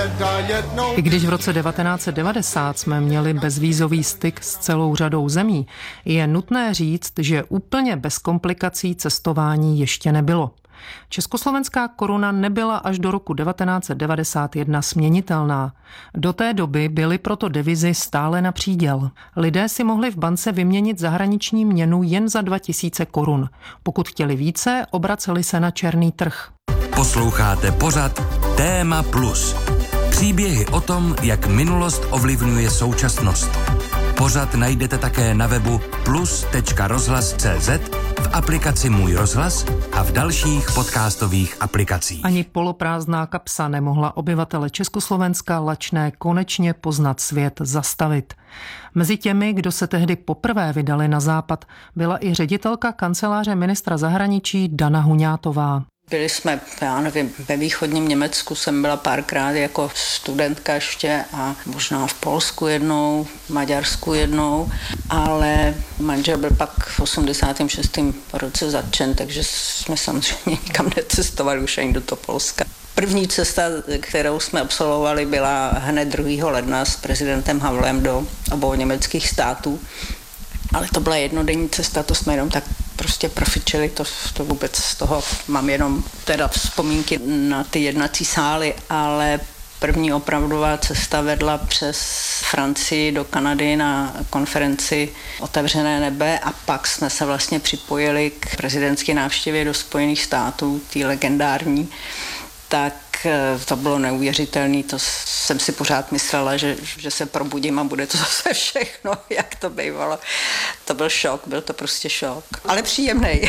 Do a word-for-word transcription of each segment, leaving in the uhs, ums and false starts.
leda jednou... I když v roce devatenáct set devadesát jsme měli bezvízový styk s celou řadou zemí, je nutné říct, že úplně bez komplikací cestování ještě nebylo. Československá koruna nebyla až do roku devatenáct set devadesát jedna směnitelná. Do té doby byly proto devizy stále na příděl. Lidé si mohli v bance vyměnit zahraniční měnu jen za dva tisíce korun. Pokud chtěli více, obraceli se na černý trh. Posloucháte pořad Téma Plus. Příběhy o tom, jak minulost ovlivňuje současnost. Pořad najdete také na webu plus tečka rozhlas tečka cé zet, v aplikaci Můj rozhlas a v dalších podcastových aplikacích. Ani poloprázdná kapsa nemohla obyvatele Československa lačné konečně poznat svět zastavit. Mezi těmi, kdo se tehdy poprvé vydali na západ, byla i ředitelka kanceláře ministra zahraničí Dana Huňátová. Byli jsme, já nevím, ve východním Německu jsem byla párkrát jako studentka ještě a možná v Polsku jednou, v Maďarsku jednou, ale manžel byl pak v osmdesátém šestém roce zatčen, takže jsme samozřejmě nikam necestovali už ani do toho Polska. První cesta, kterou jsme absolvovali, byla hned druhého ledna s prezidentem Havlem do obou německých států. Ale to byla jednodenní cesta, to jsme jenom tak prostě profičili, to, to vůbec z toho mám jenom teda vzpomínky na ty jednací sály, ale první opravdová cesta vedla přes Francii do Kanady na konferenci Otevřené nebe a pak jsme se vlastně připojili k prezidentské návštěvě do Spojených států, tý legendární, tak to bylo neuvěřitelné, to jsem si pořád myslela, že, že se probudím a bude to zase všechno, jak to bývalo. To byl šok, byl to prostě šok, ale příjemnej.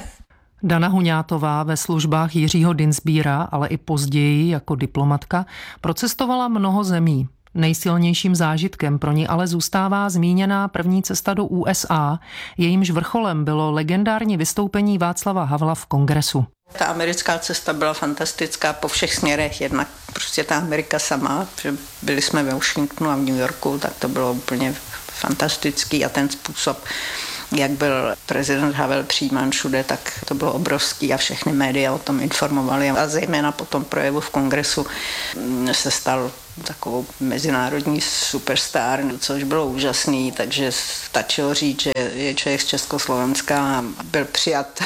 Dana Huňátová ve službách Jiřího Dinsbíra, ale i později jako diplomatka, procestovala mnoho zemí. Nejsilnějším zážitkem pro ní ale zůstává zmíněná první cesta do U S A, jejímž vrcholem bylo legendární vystoupení Václava Havla v Kongresu. Ta americká cesta byla fantastická po všech směrech, jednak prostě ta Amerika sama, že byli jsme ve Washingtonu a v New Yorku, tak to bylo úplně fantastický a ten způsob, jak byl prezident Havel přijímán všude, tak to bylo obrovský a všechny média o tom informovali a zejména po tom projevu v Kongresu se stal takovou mezinárodní superstar, což bylo úžasný, takže stačilo říct, že je člověk z Československa a byl přijat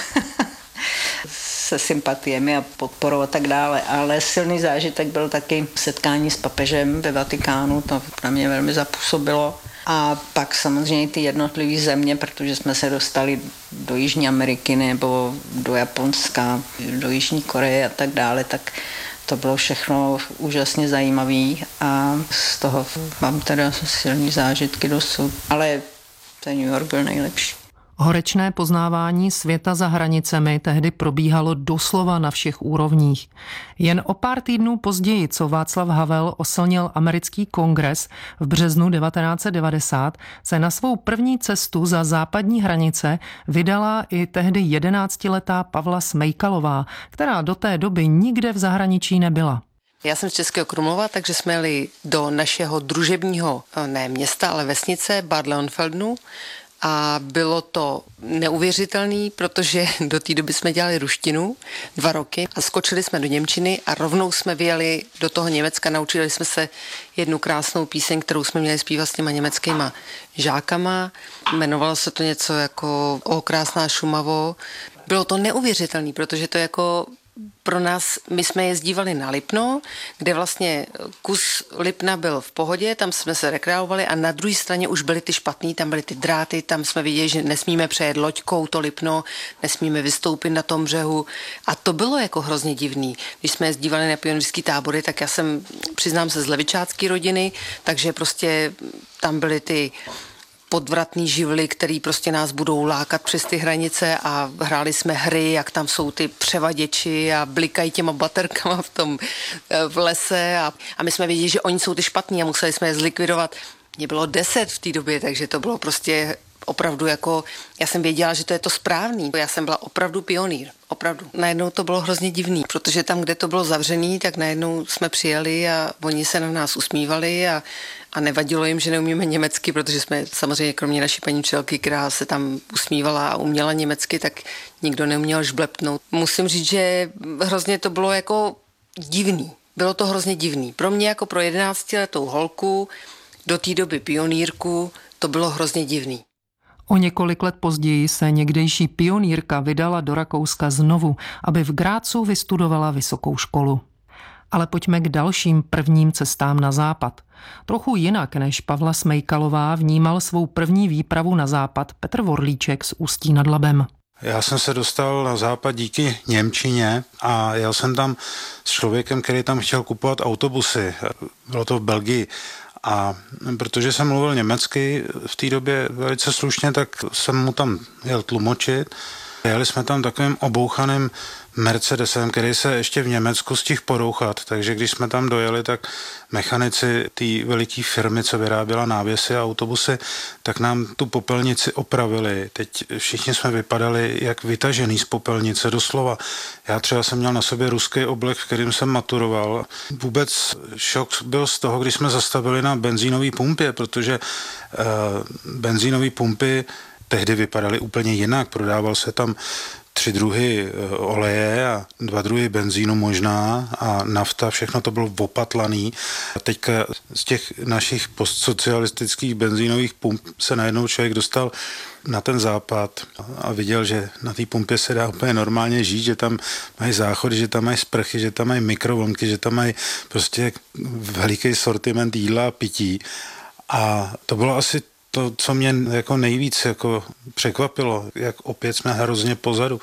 se sympatiemi a podporou a tak dále, ale silný zážitek byl taky setkání s papežem ve Vatikánu, to na mě velmi zapůsobilo. A pak samozřejmě ty jednotlivé země, protože jsme se dostali do Jižní Ameriky nebo do Japonska, do Jižní Koreje a tak dále, tak to bylo všechno úžasně zajímavé a z toho mám teda silný zážitky dosud, ale ten New York byl nejlepší. Horečné poznávání světa za hranicemi tehdy probíhalo doslova na všech úrovních. Jen o pár týdnů později, co Václav Havel oslnil americký kongres v březnu devatenáct set devadesát, se na svou první cestu za západní hranice vydala i tehdy jedenáctiletá Pavla Smejkalová, která do té doby nikde v zahraničí nebyla. Já jsem z Českého Krumlova, takže jsme jeli do našeho družebního, ne města, ale vesnice Bad Leonfeldenu. A bylo to neuvěřitelné, protože do té doby jsme dělali ruštinu dva roky a skočili jsme do němčiny a rovnou jsme vyjeli do toho Německa. Naučili jsme se jednu krásnou píseň, kterou jsme měli zpívat s těma německýma žákama. Jmenovalo se to něco jako O krásná Šumavo. Bylo to neuvěřitelné, protože to jako pro nás, my jsme jezdívali na Lipno, kde vlastně kus Lipna byl v pohodě, tam jsme se rekreovali a na druhé straně už byly ty špatný, tam byly ty dráty, tam jsme viděli, že nesmíme přejet loďkou to Lipno, nesmíme vystoupit na tom břehu a to bylo jako hrozně divný. Když jsme jezdívali na pionýrský tábory, tak já jsem, přiznám se, z levičácký rodiny, takže prostě tam byly ty podvratný živly, který prostě nás budou lákat přes ty hranice a hráli jsme hry, jak tam jsou ty převaděči a blikají těma baterkama v tom v lese a, a my jsme věděli, že oni jsou ty špatní a museli jsme je zlikvidovat. Mě bylo deset v té době, takže to bylo prostě opravdu jako, já jsem věděla, že to je to správný. Já jsem byla opravdu pionýr, opravdu. Najednou to bylo hrozně divný, protože tam, kde to bylo zavřený, tak najednou jsme přijeli a oni se na nás usmívali a, a nevadilo jim, že neumíme německy, protože jsme samozřejmě kromě naší paní učitelky, která se tam usmívala a uměla německy, tak nikdo neuměl žblepnout. Musím říct, že hrozně to bylo jako divný. Bylo to hrozně divný. Pro mě jako pro jedenáctiletou holku, do té doby pionýrku, to bylo hrozně divný. O několik let později se někdejší pionýrka vydala do Rakouska znovu, aby v Grácu vystudovala vysokou školu. Ale pojďme k dalším prvním cestám na západ. Trochu jinak než Pavla Smejkalová vnímal svou první výpravu na západ Petr Vorlíček z Ústí nad Labem. Já jsem se dostal na západ díky němčině a jel jsem tam s člověkem, který tam chtěl kupovat autobusy. Bylo to v Belgii. A protože jsem mluvil německy v té době velice slušně, tak jsem mu tam jel tlumočit. Jeli jsme tam takovým obouchaným Mercedesem, který se ještě v Německu stihl porouchat, takže když jsme tam dojeli, tak mechanici té veliké firmy, co vyráběla návěsy a autobusy, tak nám tu popelnici opravili. Teď všichni jsme vypadali jak vytažený z popelnice, doslova. Já třeba jsem měl na sobě ruský oblek, v kterým jsem maturoval. Vůbec šok byl z toho, když jsme zastavili na benzínové pumpě, protože uh, benzínové pumpy tehdy vypadaly úplně jinak. Prodával se tam tři druhy oleje a dva druhy benzínu možná a nafta, všechno to bylo opatlaný. A teďka z těch našich postsocialistických benzínových pump se najednou člověk dostal na ten západ a viděl, že na té pumpě se dá úplně normálně žít, že tam mají záchody, že tam mají sprchy, že tam mají mikrovlnky, že tam mají prostě veliký sortiment jídla a pití. A to bylo asi to, co mě jako nejvíc jako překvapilo, jak opět jsme hrozně pozadu.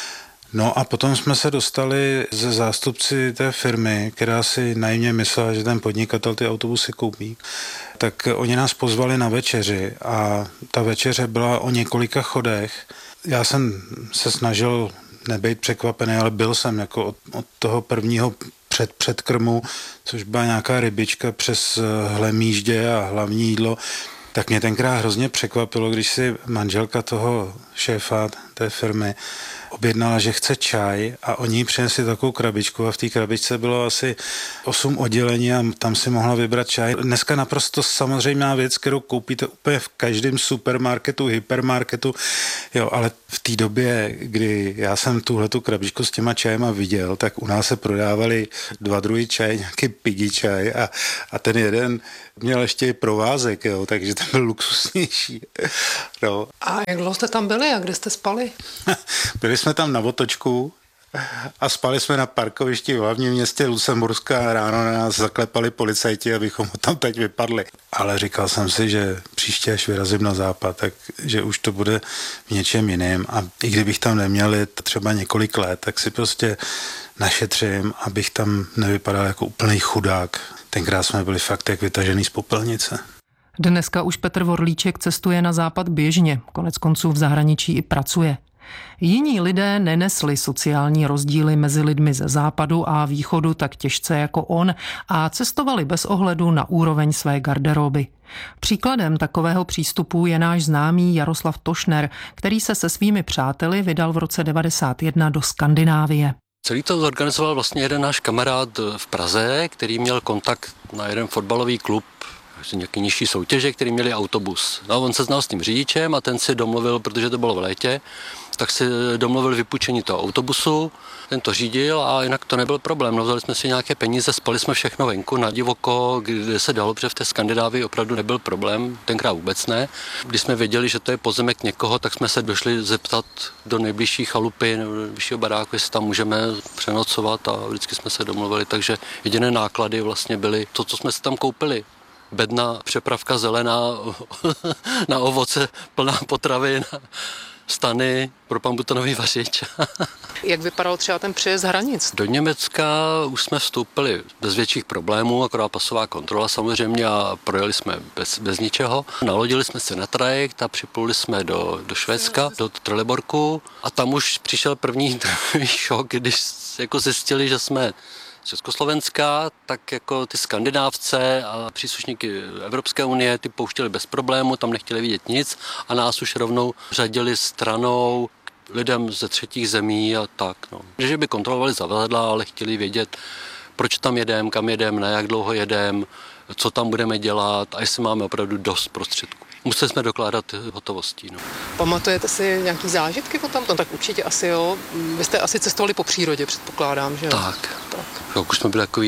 No a potom jsme se dostali ze zástupci té firmy, která si naivně myslela, že ten podnikatel ty autobusy koupí, tak oni nás pozvali na večeři a ta večeře byla o několika chodech. Já jsem se snažil nebejt překvapený, ale byl jsem jako od, od toho prvního před, předkrmu, což byla nějaká rybička přes hlemýždě a hlavní jídlo. Tak mě tenkrát hrozně překvapilo, když si manželka toho šéfa té firmy objednala, že chce čaj a oni jí přinesli takovou krabičku a v té krabičce bylo asi osm oddělení a tam si mohla vybrat čaj. Dneska naprosto samozřejmá věc, kterou koupíte úplně v každém supermarketu, hypermarketu, jo, ale v té době, kdy já jsem tuhletu krabičku s těma čajema viděl, tak u nás se prodávali dva druhy čaj, nějaký piggy čaj a, a ten jeden měl ještě i provázek, jo, takže ten byl luxusnější. No. A jak dlouho jste tam byli a kde jste spali? Byli jsme tam na otočku a spali jsme na parkovišti v hlavním městě Lucemburska a ráno na nás zaklepali policajti, abychom tam teď vypadli. Ale říkal jsem si, že příště, až vyrazím na západ, tak že už to bude v něčem jiném a i kdybych tam neměl jít třeba několik let, tak si prostě našetřím, abych tam nevypadal jako úplný chudák. Tenkrát jsme byli fakt jak vytažený z popelnice. Dneska už Petr Vorlíček cestuje na západ běžně, konec konců v zahraničí i pracuje. Jiní lidé nenesli sociální rozdíly mezi lidmi ze západu a východu tak těžce jako on a cestovali bez ohledu na úroveň své garderoby. Příkladem takového přístupu je náš známý Jaroslav Tošner, který se se svými přáteli vydal v roce devadesát jedna do Skandinávie. Celý to zorganizoval vlastně jeden náš kamarád v Praze, který měl kontakt na jeden fotbalový klub, nějaký nižší soutěže, který měli autobus. No, on se znal s tím řidičem a ten si domluvil, protože to bylo v létě, tak si domluvil vypůjčení toho autobusu, ten to řídil a jinak to nebyl problém. No, vzali jsme si nějaké peníze, spali jsme všechno venku na divoko, kde se dalo, protože v té Skandinávii opravdu nebyl problém, tenkrát vůbec ne. Když jsme věděli, že to je pozemek někoho, tak jsme se došli zeptat do nejbližší chalupy nebo do nejbližšího baráku, jestli tam můžeme přenocovat a vždycky jsme se domluvili, takže jediné náklady vlastně byly to, co jsme si tam koupili. Bedna, přepravka zelená, na ovoce, plná potravin, stany, propambutanový vařič. Jak vypadal třeba ten přejezd hranic? Do Německa už jsme vstoupili bez větších problémů, akorát pasová kontrola samozřejmě a projeli jsme bez, bez ničeho. Nalodili jsme se na trajekt a připluli jsme do, do Švédska, do Trelleborgu a tam už přišel první šok, když jako zjistili, že jsme Československá, tak jako ty Skandinávce a příslušníky Evropské unie ty pouštěli bez problému, tam nechtěli vidět nic a nás už rovnou řadili stranou lidem ze třetích zemí a tak. No. Že by kontrolovali zavadla, ale chtěli vědět, proč tam jedem, kam jedem, na jak dlouho jedem, co tam budeme dělat a jestli máme opravdu dost prostředků. Museli jsme dokládat hotovostí. No. Pamatujete si nějaký zážitky potom? No, tak určitě asi jo. Vy jste asi cestovali po přírodě, předpokládám, že jo? Tak. tak. Jo, už jsme byli takový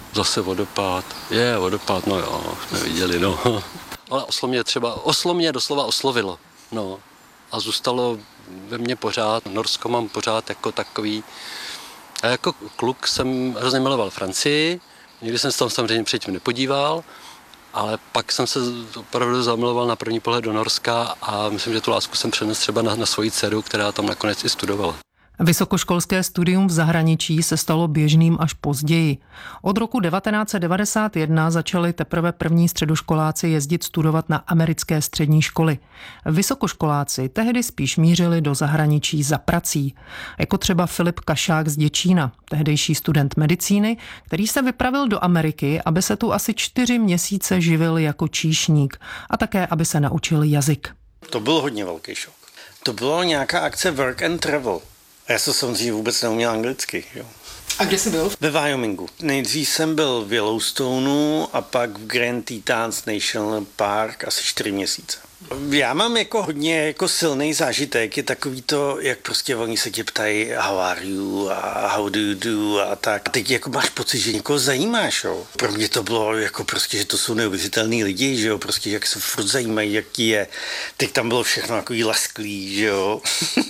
zase vodopád. Je, vodopád, no jo, jsme viděli, no. Ale Oslo mě třeba, Oslo mě doslova oslovilo, no. A zůstalo ve mně pořád, Norsko mám pořád jako takový. A jako kluk jsem hrozně miloval Francii, nikdy jsem se tam samozřejmě předtím nepodíval, ale pak jsem se opravdu zamiloval na první pohled do Norska a myslím, že tu lásku jsem přenesl třeba na, na svoji dceru, která tam nakonec i studovala. Vysokoškolské studium v zahraničí se stalo běžným až později. Od roku devatenáct set devadesát jedna začali teprve první středoškoláci jezdit studovat na americké střední školy. Vysokoškoláci tehdy spíš mířili do zahraničí za prací, jako třeba Filip Kašák z Děčína, tehdejší student medicíny, který se vypravil do Ameriky, aby se tu asi čtyři měsíce živil jako číšník a také, aby se naučil jazyk. To byl hodně velký šok. To bylo nějaká akce Work and Travel. Já jsem samozřejmě vůbec neuměl anglicky. Jo. A kde jsi byl? Ve Wyomingu. Nejdřív jsem byl v Yellowstoneu a pak v Grand Tetons National Park asi čtyři měsíce. Já mám jako hodně jako silný zážitek, je takový to, jak prostě oni se tě ptají how are you a how do you do a tak. A teď jako máš pocit, že někoho zajímáš, jo. Pro mě to bylo jako prostě, že to jsou neuvěřitelný lidi, že jo, prostě jak se furt zajímají, jaký je. Teď tam bylo všechno takový lesklý, že jo.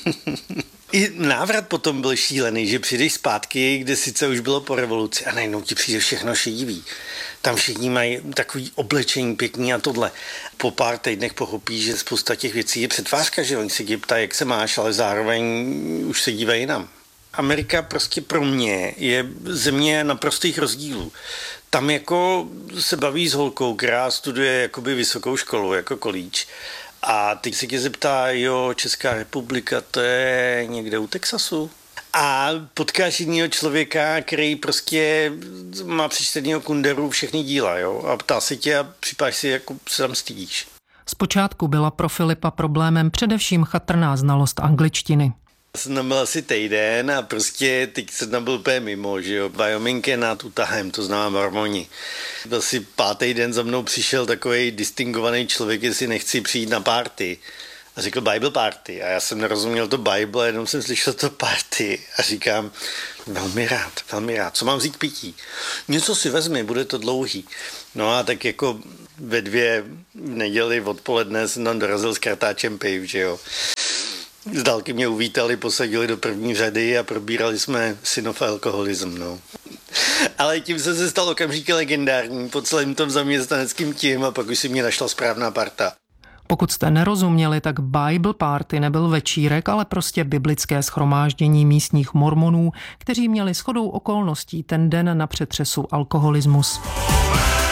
I návrat potom byl šílený, že přijdeš zpátky, kde sice už bylo po revoluci a najednou ti přijde všechno šedivý. Tam všichni mají takový oblečení pěkný a tohle. Po pár týdnech pochopíš, že spousta těch věcí je přetvářka, že oni se tě ptají, jak se máš, ale zároveň už se dívají jinam. Amerika prostě pro mě je země naprostých rozdílů. Tam jako se baví s holkou, která studuje jakoby vysokou školu, jako college. A teď se tě zeptá, jo, Česká republika, to je někde u Texasu. A potkáš jinýho člověka, který prostě má přečtenýho Kunderu všechny díla, jo, a ptá se tě a připadáš si, jako se tam stydíš. Zpočátku byla pro Filipa problémem především chatrná znalost angličtiny. Jsem tam byl asi týden a prostě teď jsem tam byl úplně mimo, že jo. Wyoming je nad Utahem, to znamená Mormoni. Asi pátý den za mnou přišel takový distingovaný člověk, jestli nechci přijít na party. A řekl Bible party. A já jsem nerozuměl to Bible, jenom jsem slyšel to party. A říkám, velmi rád, velmi rád. Co mám vzít k pití? Něco si vezmi, bude to dlouhý. No a tak jako ve dvě v neděli odpoledne jsem tam dorazil s kartáčem piv, že jo. Z dálky mě uvítali, posadili do první řady a probírali jsme synov alkoholism, no. Ale tím se se stal okamžitě legendární po celém tom zaměstnaneckým tím a pak už si mě našla správná parta. Pokud jste nerozuměli, tak Bible Party nebyl večírek, ale prostě biblické shromáždění místních mormonů, kteří měli shodou okolností ten den na přetřesu alkoholismus.